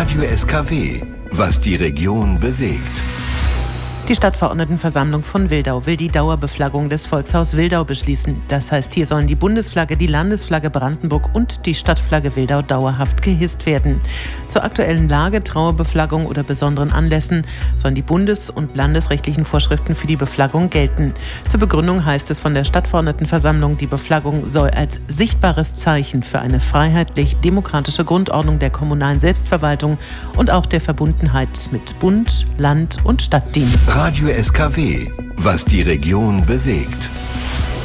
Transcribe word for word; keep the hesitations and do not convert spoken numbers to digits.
Radio S K W, was die Region bewegt. Die Stadtverordnetenversammlung von Wildau will die Dauerbeflaggung des Volkshaus Wildau beschließen. Das heißt, hier sollen die Bundesflagge, die Landesflagge Brandenburg und die Stadtflagge Wildau dauerhaft gehisst werden. Zur aktuellen Lage, Trauerbeflaggung oder besonderen Anlässen sollen die bundes- und landesrechtlichen Vorschriften für die Beflaggung gelten. Zur Begründung heißt es von der Stadtverordnetenversammlung, die Beflaggung soll als sichtbares Zeichen für eine freiheitlich-demokratische Grundordnung der kommunalen Selbstverwaltung und auch der Verbundenheit mit Bund, Land und Stadt dienen. Radio S K W, was die Region bewegt.